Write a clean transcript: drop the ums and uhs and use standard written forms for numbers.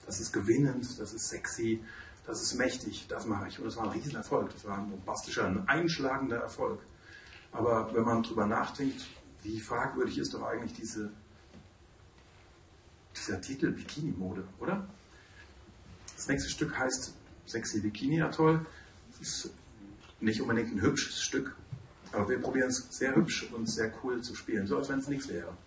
das ist gewinnend, das ist sexy, das ist mächtig, das mache ich. Und das war ein Riesenerfolg, das war ein bombastischer, ein einschlagender Erfolg. Aber wenn man drüber nachdenkt, wie fragwürdig ist doch eigentlich dieser Titel Bikini-Mode, oder? Das nächste Stück heißt Sexy Bikini Atoll. Es ist nicht unbedingt ein hübsches Stück, aber wir probieren es sehr hübsch und sehr cool zu spielen, so als wenn es nichts wäre.